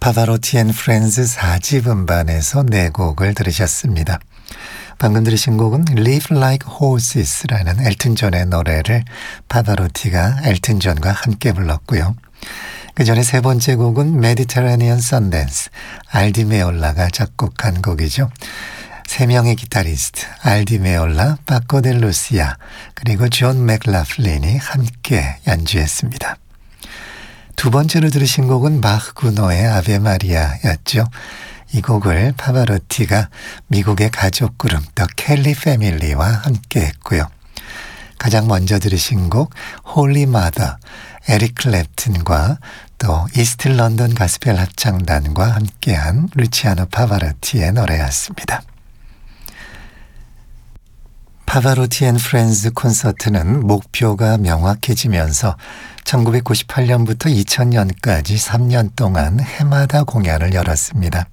파바로티 앤 프렌즈 4집 음반에서 4곡을 들으셨습니다. 방금 들으신 곡은 Live Like Horses라는 엘튼 존의 노래를 파바로티가 엘튼 존과 함께 불렀고요. 그 전에 세 번째 곡은 메디테라니안 선댄스, 알디 메올라가 작곡한 곡이죠. 세 명의 기타리스트 알디 메올라, 파코 델 루시아 그리고 존 맥라플린이 함께 연주했습니다. 두 번째로 들으신 곡은 바흐 구노의 아베 마리아였죠. 이 곡을 파바로티가 미국의 가족 그룹 더 켈리 패밀리와 함께 했고요. 가장 먼저 들으신 곡 홀리 마더, 에릭 클랩튼과 또 이스트 런던 가스펠 합창단과 함께한 루치아노 파바로티의 노래였습니다. 파바로티 앤 프렌즈 콘서트는 목표가 명확해지면서 1998년부터 2000년까지 3년 동안 해마다 공연을 열었습니다.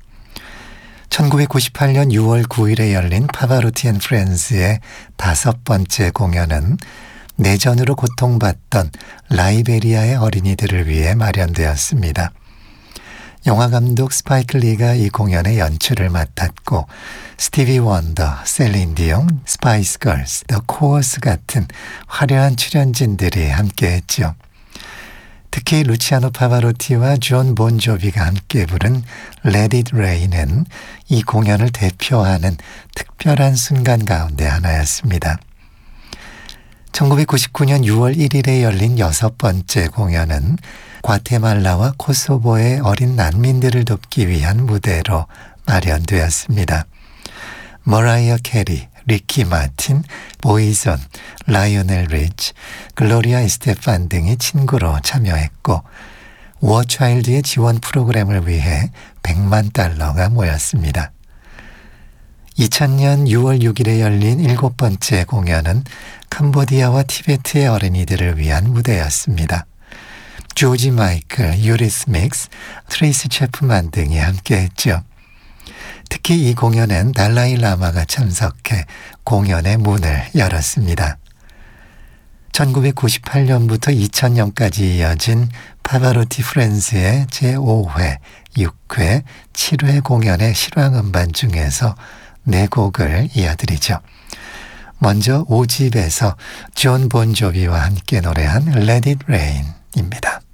1998년 6월 9일에 열린 파바로티 앤 프렌즈의 5번째 공연은 내전으로 고통받던 라이베리아의 어린이들을 위해 마련되었습니다. 영화감독 스파이크 리가 이 공연의 연출을 맡았고 스티비 원더, 셀린 디옹, 스파이스 걸스, 더 코어스 같은 화려한 출연진들이 함께했죠. 특히 루치아노 파바로티와 존 본조비가 함께 부른 Let It Rain은 이 공연을 대표하는 특별한 순간 가운데 하나였습니다. 1999년 6월 1일에 열린 6번째 공연은 과테말라와 코소보의 어린 난민들을 돕기 위한 무대로 마련되었습니다. 머라이어 캐리, 리키 마틴, 보이존, 라이오넬 리치, 글로리아 에스테판 등이 친구로 참여했고 워차일드의 지원 프로그램을 위해 100만 달러가 모였습니다. 2000년 6월 6일에 열린 7번째 공연은 캄보디아와 티베트의 어린이들을 위한 무대였습니다. 조지 마이클, 유리스믹스, 트레이스 체프만 등이 함께했죠. 특히 이 공연엔 달라이 라마가 참석해 공연의 문을 열었습니다. 1998년부터 2000년까지 이어진 파바로티 프렌즈의 제5회, 6회, 7회 공연의 실황음반 중에서 4곡을 이어드리죠. 먼저 5집에서 존 본조비와 함께 노래한 Let It Rain입니다.